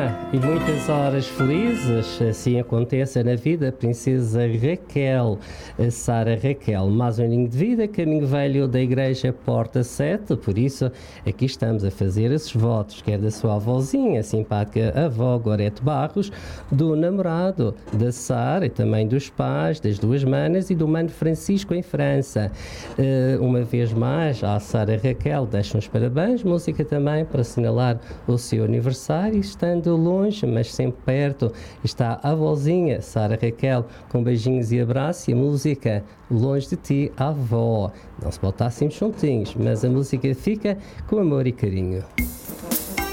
e muitas horas felizes, assim aconteça na vida. Princesa Raquel, Sara Raquel, mais um aninho de vida, caminho velho da igreja Porta 7, por isso aqui estamos a fazer esses votos, quer da sua avózinha, simpática avó Gorete Barros, do namorado da Sara e também dos pais, das duas manas e do mano Francisco em França. Uma vez mais, à Sara Raquel, deixam os parabéns, música também para assinalar o seu aniversário, estando longe, mas sempre perto, está a avózinha Sara Raquel, com beijinhos e abraços, e a música Longe de Ti, avó. Não se pode estar assim juntinhos, mas a música fica com amor e carinho.